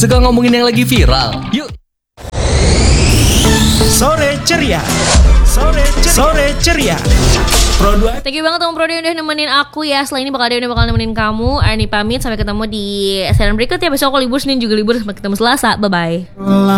Suka ngomongin yang lagi viral? Yuk. Sore ceria. Sore ceria. Thank you banget teman Pro yang udah nemenin aku ya. Setelah ini bakal ada yang bakal nemenin kamu. Arni pamit, sampai ketemu di siaran berikut ya. Besok aku libur, Senin juga libur. Sampai ketemu Selasa, bye-bye.